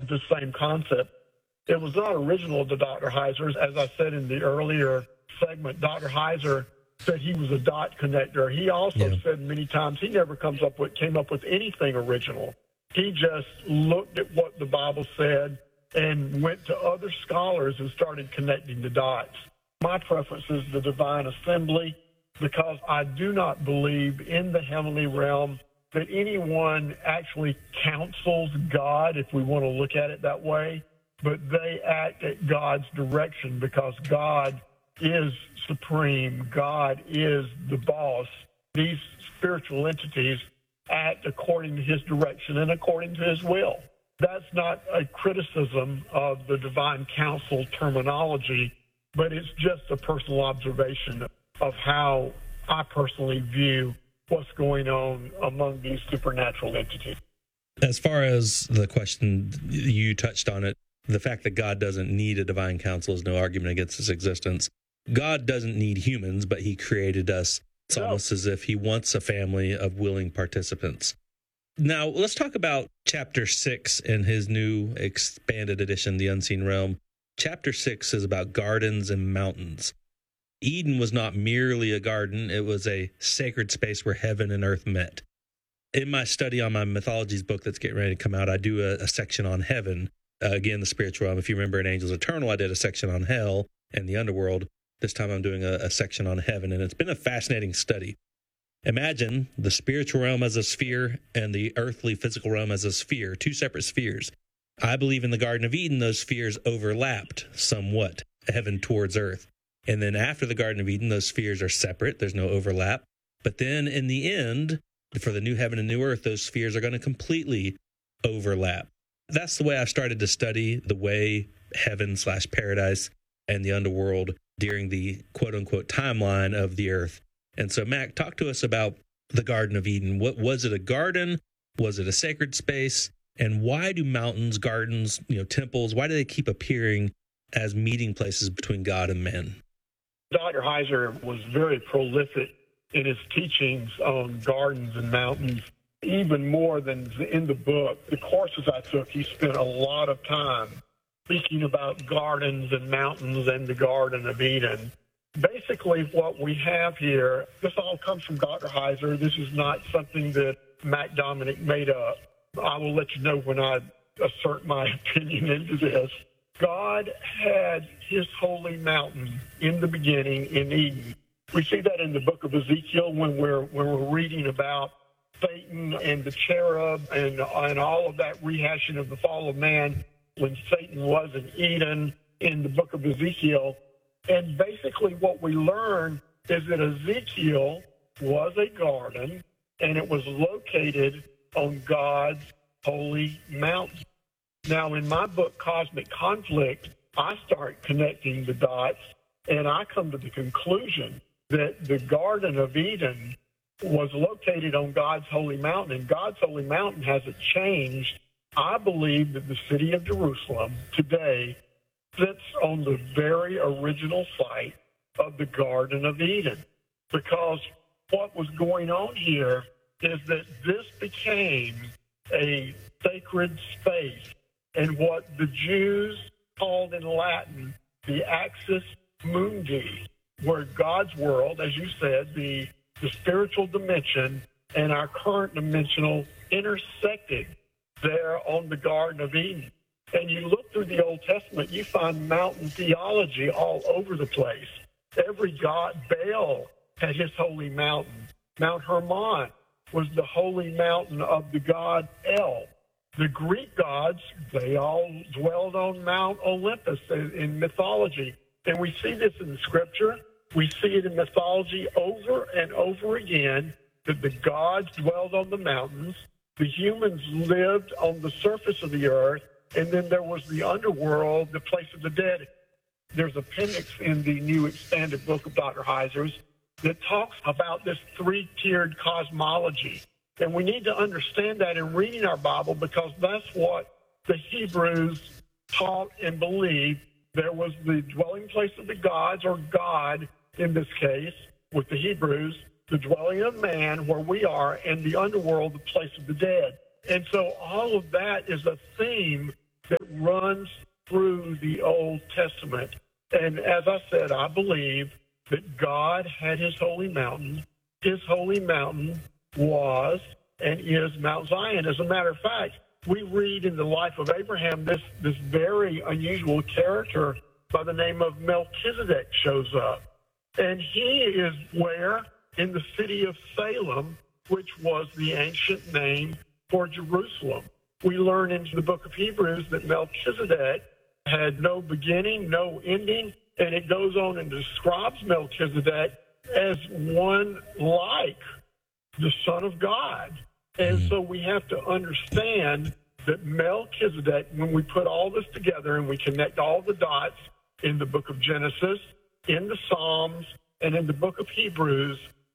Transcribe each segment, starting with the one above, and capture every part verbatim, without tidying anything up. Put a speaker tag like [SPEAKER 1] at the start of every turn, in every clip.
[SPEAKER 1] the same concept. It was not original to Doctor Heiser's. As I said in the earlier segment, Doctor Heiser said he was a dot connector. He also yeah. said many times he never comes up with came up with anything original. He just looked at what the Bible said and went to other scholars and started connecting the dots. My preference is the divine assembly because I do not believe in the heavenly realm that anyone actually counsels God, if we want to look at it that way, but they act at God's direction because God is supreme. God is the boss. These spiritual entities act according to his direction and according to his will. That's not a criticism of the divine counsel terminology, but it's just a personal observation of how I personally view what's going on among these supernatural entities.
[SPEAKER 2] As far as the question, you touched on it, the fact that God doesn't need a divine counsel is no argument against his existence. God doesn't need humans, but he created us. It's no. almost as if he wants a family of willing participants. Now, let's talk about chapter six in his new expanded edition, The Unseen Realm. Chapter six is about gardens and mountains. Eden was not merely a garden. It was a sacred space where heaven and earth met. In my study on my mythologies book that's getting ready to come out, I do a, a section on heaven. Uh, again, the spiritual realm. If you remember in Angels Eternal, I did a section on hell and the underworld. This time I'm doing a, a section on heaven, and it's been a fascinating study. Imagine the spiritual realm as a sphere and the earthly physical realm as a sphere, two separate spheres. I believe in the Garden of Eden, those spheres overlapped somewhat, heaven towards earth. And then after the Garden of Eden, those spheres are separate. There's no overlap. But then in the end, for the new heaven and new earth, those spheres are going to completely overlap. That's the way I started to study the way heaven slash paradise and the underworld during the quote-unquote timeline of the earth. And so, Mac, talk to us about the Garden of Eden. What was it, a garden? Was it a sacred space? And why do mountains, gardens, you know, temples, why do they keep appearing as meeting places between God and man?
[SPEAKER 1] Doctor Heiser was very prolific in his teachings on gardens and mountains, even more than in the book. The courses I took, he spent a lot of time speaking about gardens and mountains and the Garden of Eden. Basically, what we have here, this all comes from Doctor Heiser. This is not something that Mac Dominic made up. I will let you know when I assert my opinion into this. God had his holy mountain in the beginning in Eden. We see that in the book of Ezekiel when we're when we're reading about Satan and the cherub and and all of that rehashing of the fall of man when Satan was in Eden in the book of Ezekiel. And basically what we learn is that Ezekiel was a garden and it was located on God's holy mountain. Now, in my book, Cosmic Conflict, I start connecting the dots and I come to the conclusion that the Garden of Eden was located on God's holy mountain, and God's holy mountain hasn't changed. I believe that the city of Jerusalem today sits on the very original site of the Garden of Eden, because what was going on here is that this became a sacred space, and what the Jews called in Latin the axis mundi, where God's world, as you said, the, the spiritual dimension and our current dimensional intersected there on the Garden of Eden. And you look through the Old Testament, you find mountain theology all over the place. Every god, Baal had his holy mountain. Mount Hermon was the holy mountain of the god El. The Greek gods, they all dwelled on Mount Olympus in, in mythology. And we see this in the scripture. We see it in mythology over and over again, that the gods dwelled on the mountains, the humans lived on the surface of the earth, and then there was the underworld, the place of the dead. There's an appendix in the new expanded book of Doctor Heiser's that talks about this three-tiered cosmology. And we need to understand that in reading our Bible, because that's what the Hebrews taught and believed. There was the dwelling place of the gods, or God in this case, with the Hebrews, the dwelling of man, where we are, and the underworld, the place of the dead. And so all of that is a theme that runs through the Old Testament. And as I said, I believe that God had his holy mountain. His holy mountain was and is Mount Zion. As a matter of fact, we read in the life of Abraham this, this very unusual character by the name of Melchizedek shows up. And he is where? In the city of Salem, which was the ancient name for Jerusalem. We learn in the book of Hebrews that Melchizedek had no beginning, no ending, and it goes on and describes Melchizedek as one like the Son of God. And so we have to understand that Melchizedek, when we put all this together and we connect all the dots in the book of Genesis, in the Psalms, and in the book of Hebrews,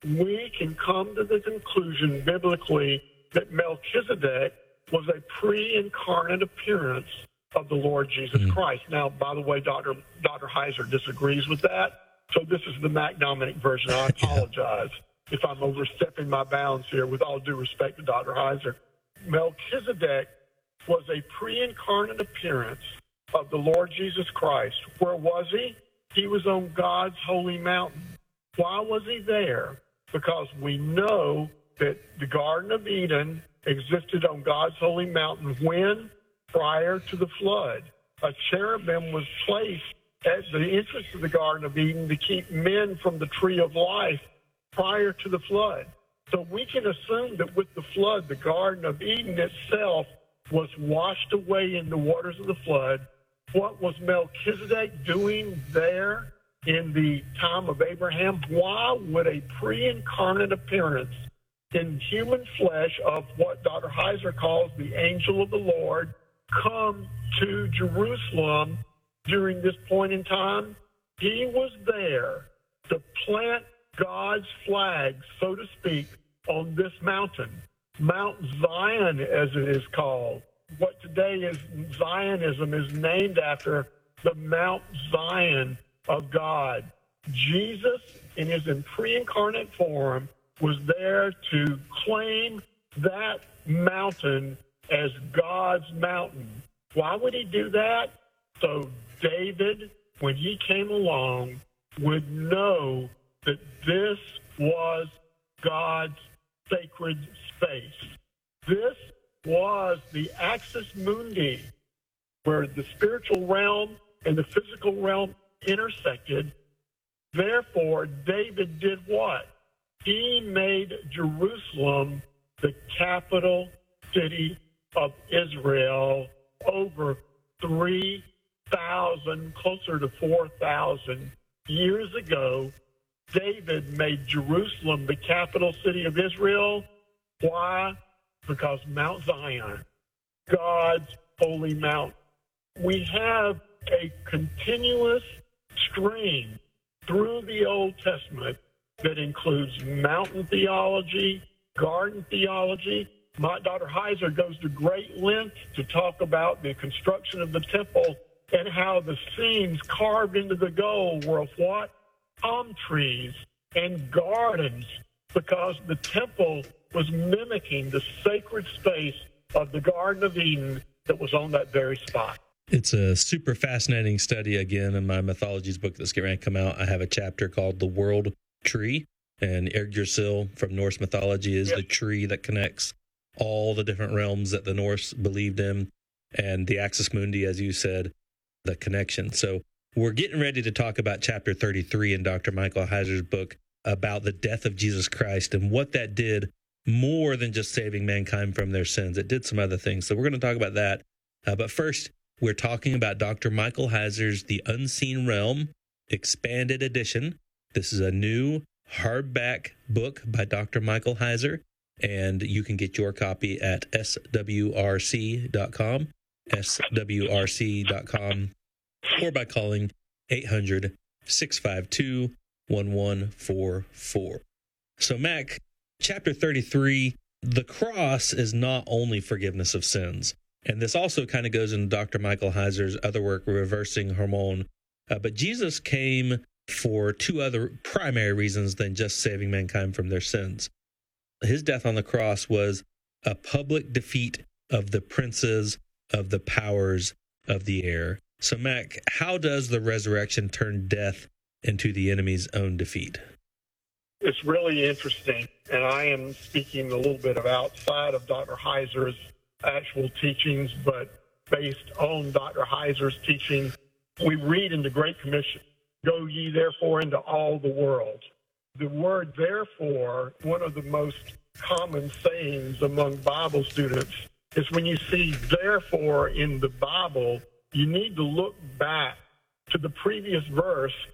[SPEAKER 1] we can come to the conclusion biblically that Melchizedek was a pre-incarnate appearance of the Lord Jesus mm. Christ. Now, by the way, Doctor Doctor Heiser disagrees with that, so this is the Mac Dominic version. I apologize if I'm overstepping my bounds here, with all due respect to Doctor Heiser. Melchizedek was a pre-incarnate appearance of the Lord Jesus Christ. Where was he? He was on God's holy mountain. Why was he there? Because we know that the Garden of Eden existed on God's holy mountain when? Prior to the flood. A cherubim was placed at the entrance of the Garden of Eden to keep men from the tree of life prior to the flood. So we can assume that with the flood, the Garden of Eden itself was washed away in the waters of the flood. What was Melchizedek doing there in the time of Abraham? Why would a pre-incarnate appearance in human flesh of what Doctor Heiser calls the angel of the Lord come to Jerusalem during this point in time? He was there to plant God's flag, so to speak, on this mountain, Mount Zion, as it is called. What today is Zionism is named after the Mount Zion of God. Jesus, in his pre-incarnate form, was there to claim that mountain as God's mountain. Why would he do that? So David, when he came along, would know that this was God's sacred space. This was the axis mundi, where the spiritual realm and the physical realm intersected. Therefore, David did what? He made Jerusalem the capital city of Israel over three thousand, closer to four thousand years ago. David made Jerusalem the capital city of Israel. Why? Because Mount Zion, God's holy mountain. We have a continuous stream through the Old Testament that includes mountain theology, garden theology. My Doctor Heiser goes to great lengths to talk about the construction of the temple and how the seams carved into the gold were of what? Palm trees and gardens, because the temple was mimicking the sacred space of the Garden of Eden that was on that very spot.
[SPEAKER 2] It's a super fascinating study. Again, in my mythologies book that's getting ready to come out, I have a chapter called The World Tree, and Yggdrasil from Norse mythology is yep. the tree that connects all the different realms that the Norse believed in, and the axis mundi, as you said, the connection. So we're getting ready to talk about chapter thirty-three in Doctor Michael Heiser's book about the death of Jesus Christ and what that did more than just saving mankind from their sins. It did some other things. So we're going to talk about that. Uh, but first, we're talking about Doctor Michael Heiser's The Unseen Realm Expanded Edition. This is a new hardback book by Doctor Michael Heiser, and you can get your copy at S W R C dot com, S W R C dot com, or by calling eight hundred, six five two, one one four four. So, Mac, chapter thirty-three, the cross is not only forgiveness of sins. And this also kind of goes into Doctor Michael Heiser's other work, Reversing Hormone. Uh, but Jesus came for two other primary reasons than just saving mankind from their sins. His death on the cross was a public defeat of the princes of the powers of the air. So, Mac, how does the resurrection turn death into the enemy's own defeat?
[SPEAKER 1] It's really interesting, and I am speaking a little bit of outside of Doctor Heiser's actual teachings, but based on Doctor Heiser's teaching, we read in the Great Commission, "Go ye therefore into all the world." The word therefore, one of the most common sayings among Bible students, is when you see therefore in the Bible, you need to look back to the previous verse